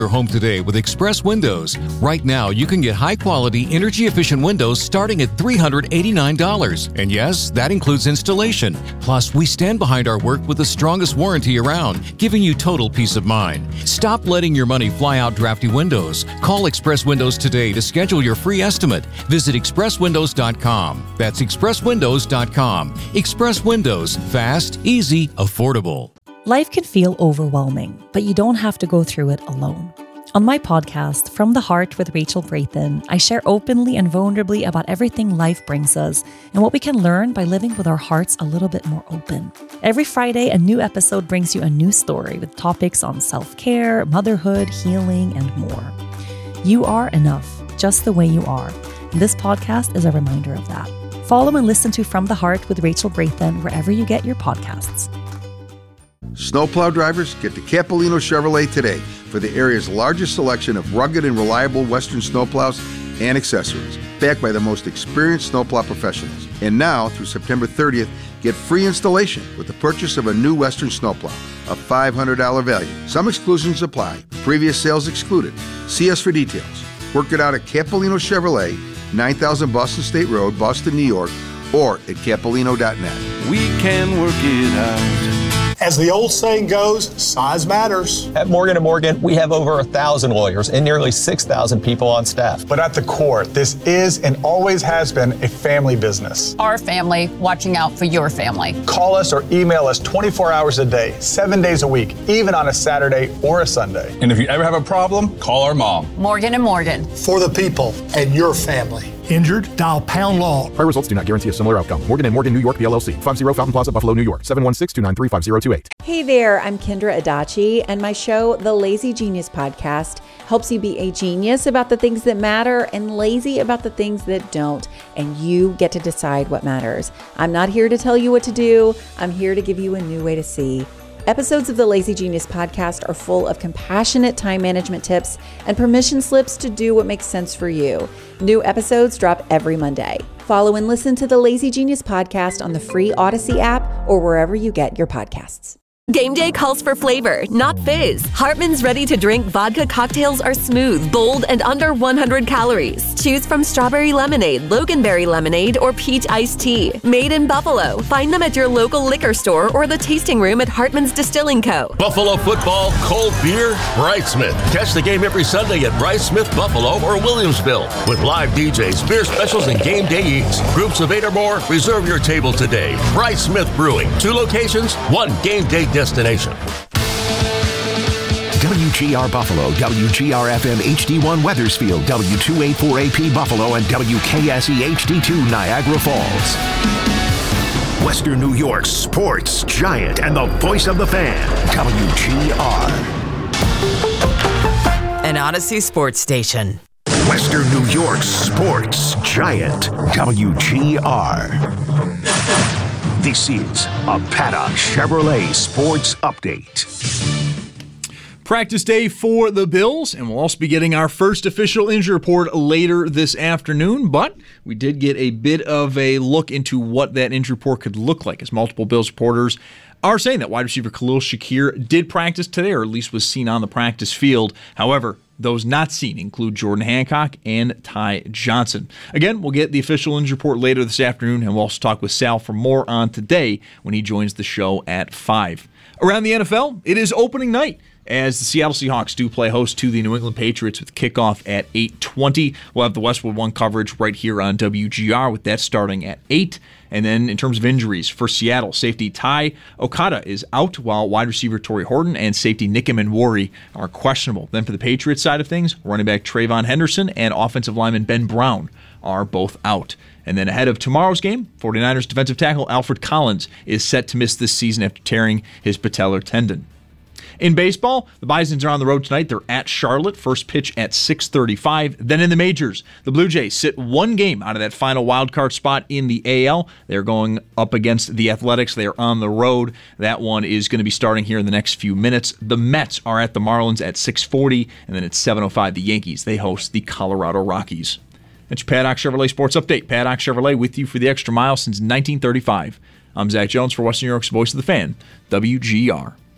your home today with Express Windows. Right now, you can get high-quality, energy-efficient windows starting at $389. And yes, that includes installation. Plus, we stand behind our work with the strongest warranty around, giving you total peace of mind. Stop letting your money fly out drafty windows. Call Express Windows today to schedule your free estimate. Visit expresswindows.com. That's expresswindows.com. Express Windows. Fast, easy, affordable. Life can feel overwhelming, but you don't have to go through it alone. On my podcast, From the Heart with Rachel Brathen, I share openly and vulnerably about everything life brings us and what we can learn by living with our hearts a little bit more open. Every Friday, a new episode brings you a new story with topics on self-care, motherhood, healing, and more. You are enough, just the way you are. And this podcast is a reminder of that. Follow and listen to From the Heart with Rachel Brathen wherever you get your podcasts. Snowplow drivers, get to Capolino Chevrolet today for the area's largest selection of rugged and reliable Western snowplows and accessories, backed by the most experienced snowplow professionals. And now, through September 30th, get free installation with the purchase of a new Western snowplow, a $500 value. Some exclusions apply, previous sales excluded. See us for details. Work it out at Capolino Chevrolet, 9000 Boston State Road, Boston, New York, or at capolino.net. We can work it out. As the old saying goes, size matters. At Morgan & Morgan, we have over 1,000 lawyers and nearly 6,000 people on staff. But at the core, this is and always has been a family business. Our family watching out for your family. Call us or email us 24 hours a day, 7 days a week, even on a Saturday or a Sunday. And if you ever have a problem, call our mom. Morgan & Morgan. For the people and your family. Injured? Dial pound law. Prior results do not guarantee a similar outcome. Morgan & Morgan, New York, PLLC. 50 Fountain Plaza, Buffalo, New York. 716-293-5028. Hey there, I'm Kendra Adachi, and my show, The Lazy Genius Podcast, helps you be a genius about the things that matter and lazy about the things that don't. And you get to decide what matters. I'm not here to tell you what to do. I'm here to give you a new way to see. Episodes of the Lazy Genius Podcast are full of compassionate time management tips and permission slips to do what makes sense for you. New episodes drop every Monday. Follow and listen to the Lazy Genius Podcast on the free Odyssey app or wherever you get your podcasts. Game day calls for flavor, not fizz. Hartman's ready-to-drink vodka cocktails are smooth, bold, and under 100 calories. Choose from strawberry lemonade, loganberry lemonade, or peach iced tea. Made in Buffalo. Find them at your local liquor store or the tasting room at Hartman's Distilling Co. Buffalo football, cold beer, Bryce Smith. Catch the game every Sunday at Bryce Smith Buffalo or Williamsville. With live DJs, beer specials, and game day eats. Groups of 8 or more, reserve your table today. Bryce Smith Brewing. 2 locations, 1 game day destination. WGR Buffalo, WGR FM HD1 Weathersfield, W284AP Buffalo, and WKSE HD2 Niagara Falls. Western New York's sports giant and the voice of the fan, WGR. An Odyssey sports station. Western New York's sports giant, WGR. This is a Paddock Chevrolet Sports Update. Practice day for the Bills, and we'll also be getting our first official injury report later this afternoon, but we did get a bit of a look into what that injury report could look like, as multiple Bills reporters are saying that wide receiver Khalil Shakir did practice today, or at least was seen on the practice field. However, those not seen include Jordan Hancock and Ty Johnson. Again, we'll get the official injury report later this afternoon, and we'll also talk with Sal for more on today when he joins the show at 5. Around the NFL, it is opening night, as the Seattle Seahawks do play host to the New England Patriots with kickoff at 8:20. We'll have the Westwood One coverage right here on WGR with that starting at 8. And then in terms of injuries, for Seattle, safety Ty Okada is out, while wide receiver Torrey Horton and safety Nick Emenwari are questionable. Then for the Patriots side of things, running back Trayvon Henderson and offensive lineman Ben Brown are both out. And then ahead of tomorrow's game, 49ers defensive tackle Alfred Collins is set to miss this season after tearing his patellar tendon. In baseball, the Bisons are on the road tonight. They're at Charlotte. First pitch at 6:35. Then in the majors, the Blue Jays sit one game out of that final wild card spot in the AL. They're going up against the Athletics. They are on the road. That one is going to be starting here in the next few minutes. The Mets are at the Marlins at 6:40, and then at 7:05, the Yankees. They host the Colorado Rockies. That's your Paddock Chevrolet Sports Update. Paddock Chevrolet with you for the extra mile since 1935. I'm Zach Jones for Western New York's Voice of the Fan, WGR.